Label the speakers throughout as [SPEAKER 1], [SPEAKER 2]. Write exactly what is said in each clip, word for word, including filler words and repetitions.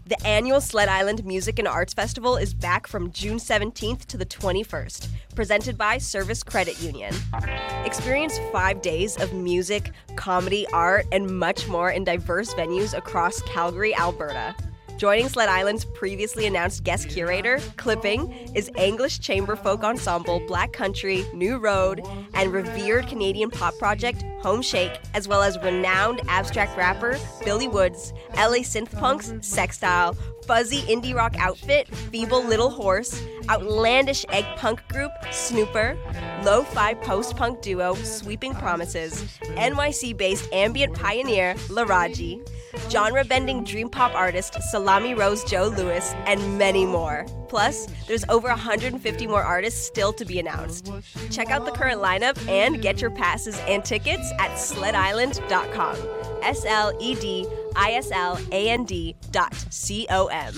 [SPEAKER 1] The annual Sled Island Music and Arts Festival is back from June seventeenth to the twenty-first, presented by Service Credit Union. Experience five days of music, comedy, art, and much more in diverse venues across Calgary, Alberta. Joining Sled Island's previously announced guest curator, Clipping, is English chamber folk ensemble Black Country, New Road, and revered Canadian pop project Home Shake, as well as renowned abstract rapper Billy Woods, L A synth punks Sextile, fuzzy indie rock outfit Feeble Little Horse, outlandish egg punk group Snooper, lo-fi post-punk duo Sweeping Promises, N Y C-based ambient pioneer Laraji, genre-bending dream pop artist Salami Rose Joe Lewis, and many more. Plus, there's over one hundred fifty more artists still to be announced. Check out the current lineup and get your passes and tickets at sled island dot com. S L E D I S L A N D dot C O M.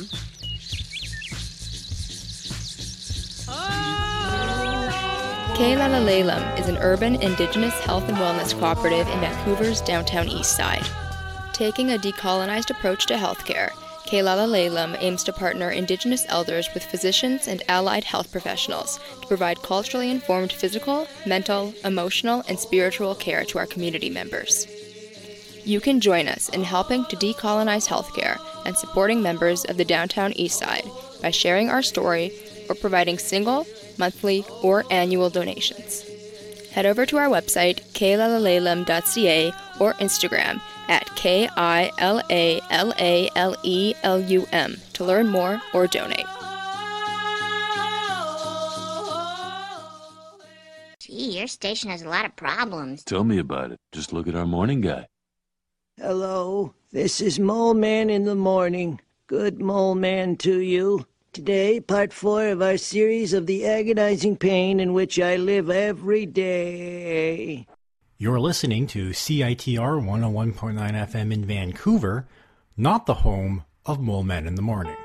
[SPEAKER 2] Keilala Lalem is an urban Indigenous health and wellness cooperative in Vancouver's downtown east side. Taking a decolonized approach to healthcare, Keilala Lalem aims to partner Indigenous elders with physicians and allied health professionals to provide culturally informed physical, mental, emotional, and spiritual care to our community members. You can join us in helping to decolonize healthcare and supporting members of the downtown east side by sharing our story or providing single, monthly, or annual donations. Head over to our website, keilala lalem dot c a, or Instagram at K I L A L A L E L U M to learn more or donate.
[SPEAKER 3] Gee, your station has a lot of problems.
[SPEAKER 4] Tell me about it. Just look at our morning guy.
[SPEAKER 5] Hello, this is Mole Man in the morning. Good Mole Man to you. Today, part four of our series of the agonizing pain in which I live every day.
[SPEAKER 6] You're listening to C I T R one oh one point nine F M in Vancouver, not the home of Mole Man in the Morning.